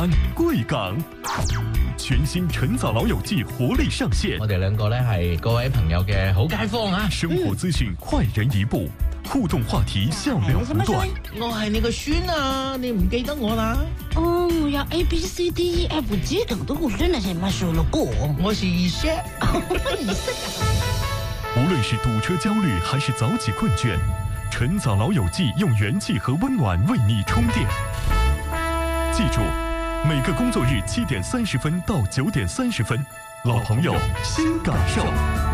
湾贵港。全新晨早老友記活力上線， 我哋兩個咧係各位朋友嘅好街坊啊！ 生活資訊快人一步，互動話題笑料不斷。 我係你個孫啊，你唔記得我啦？ 哦，我要 ABCDEFG 等的我真的是乜數了過。 我是二姐。 無論是堵車焦慮還是早起困倦，晨早老友記用元氣和溫暖為你充電。記住，每個工作日7點30分到9點30分，老朋友新感受。